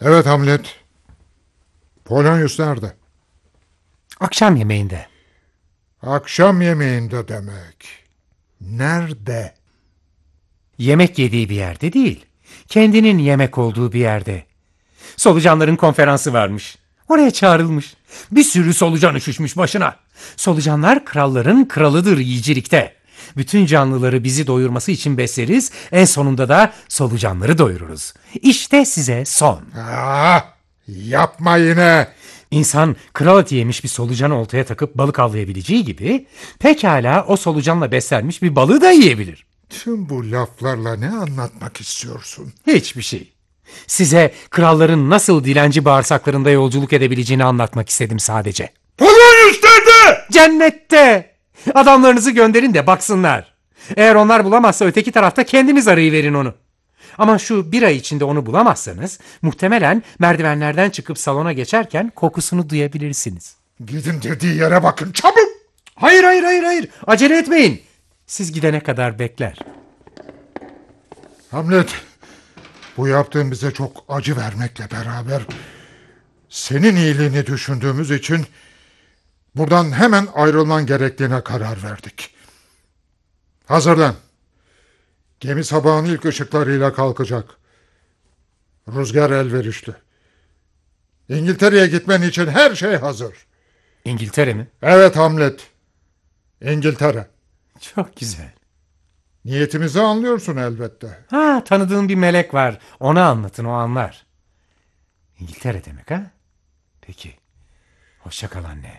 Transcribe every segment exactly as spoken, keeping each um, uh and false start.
Evet Hamlet. Polonyus nerede? Akşam yemeğinde. Akşam yemeğinde demek. Nerede? Yemek yediği bir yerde değil. Kendinin yemek olduğu bir yerde. Solucanların konferansı varmış. Oraya çağrılmış. Bir sürü solucan üşüşmüş başına. Solucanlar kralların kralıdır yiyicilikte. Bütün canlıları bizi doyurması için besleriz. En sonunda da solucanları doyururuz. İşte size son. Aa, yapma yine. İnsan kral eti yemiş bir solucanı oltaya takıp balık avlayabileceği gibi pekala o solucanla beslenmiş bir balığı da yiyebilir. Tüm bu laflarla ne anlatmak istiyorsun? Hiçbir şey. Size kralların nasıl dilenci bağırsaklarında yolculuk edebileceğini anlatmak istedim sadece. Polonyus nerede? Cennette! Adamlarınızı gönderin de baksınlar. Eğer onlar bulamazsa öteki tarafta kendiniz arayıverin onu. Ama şu bir ay içinde onu bulamazsanız muhtemelen merdivenlerden çıkıp salona geçerken kokusunu duyabilirsiniz. Gidin dediği yere bakın çabuk. Hayır hayır hayır hayır acele etmeyin. Siz gidene kadar bekler. Hamlet, bu yaptığın bize çok acı vermekle beraber senin iyiliğini düşündüğümüz için buradan hemen ayrılman gerektiğine karar verdik. Hazırlan. Gemi sabahın ilk ışıklarıyla kalkacak. Rüzgar elverişli. İngiltere'ye gitmen için her şey hazır. İngiltere mi? Evet Hamlet. İngiltere. Çok güzel. Niyetimizi anlıyorsun elbette. Ha, tanıdığım bir melek var. Ona anlatın, o anlar. İngiltere demek ha? Peki. Hoşça kal anne.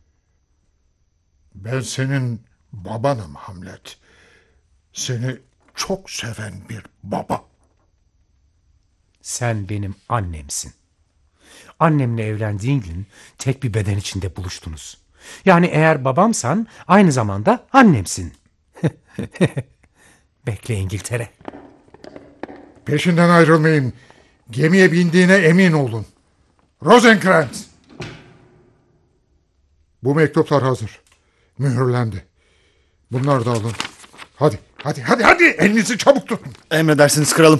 Ben senin babanım Hamlet. Seni çok seven bir baba. Sen benim annemsin. Annemle evlendiğin gün tek bir beden içinde buluştunuz. Yani eğer babamsan aynı zamanda annemsin. Bekle İngiltere. Peşinden ayrılmayın. Gemiye bindiğine emin olun. Rosencrantz! Bu mektuplar hazır. Mühürlendi. Bunları da alın. Hadi, hadi, hadi, hadi. Elinizi çabuk tutun. Emredersiniz kralım.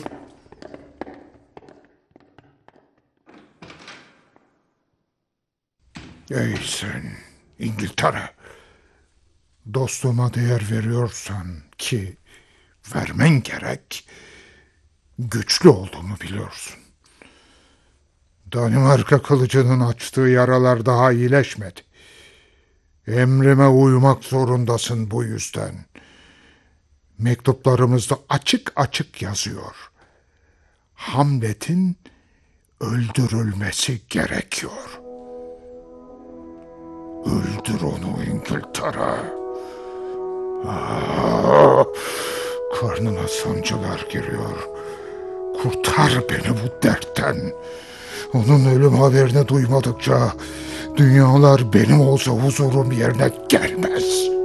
Ey sen İngiltere. Dostluğuma değer veriyorsan ki vermen gerek, güçlü olduğumu biliyorsun. Danimarka kılıcının açtığı yaralar daha iyileşmedi. Emrime uymak zorundasın bu yüzden. Mektuplarımızda açık açık yazıyor. Hamlet'in öldürülmesi gerekiyor. Öldür onu İngiltere. Aa, karnına sancılar giriyor. Kurtar beni bu dertten. Onun ölüm haberini duymadıkça dünyalar benim olsa huzurum yerine gelmez.